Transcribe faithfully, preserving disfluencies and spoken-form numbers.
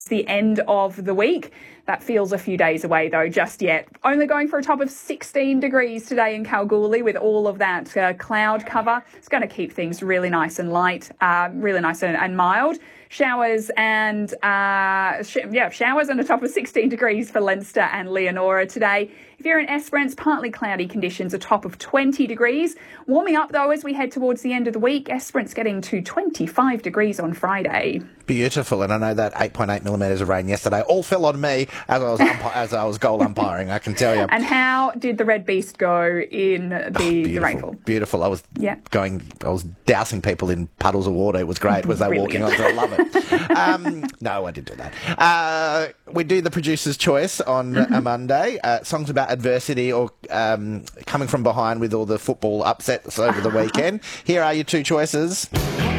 the end of the week. That feels a few days away, though, just yet. Only going for a top of sixteen degrees today in Kalgoorlie with all of that uh, cloud cover. It's going to keep things really nice and light, uh, really nice and, and mild. Showers and, uh, sh- yeah, showers and a top of sixteen degrees for Leinster and Leonora today. If you're in Esperance, partly cloudy conditions, a top of twenty degrees. Warming up, though, as we head towards the end of the week. Esperance getting to twenty-five degrees on Friday. Beautiful, and I know that eight point eight millimetres of rain yesterday all fell on me as I was umpi- as I was goal umpiring, I can tell you. And how did the Red Beast go in the, oh, the rainfall? Beautiful. I was yeah. going, I was dousing people in puddles of water. It was great. Was they walking on? So I love it. Um, no, I didn't do that. Uh, we do the producer's choice on mm-hmm. a Monday. Uh, songs about adversity or um, coming from behind with all the football upsets over the weekend. Here are your two choices.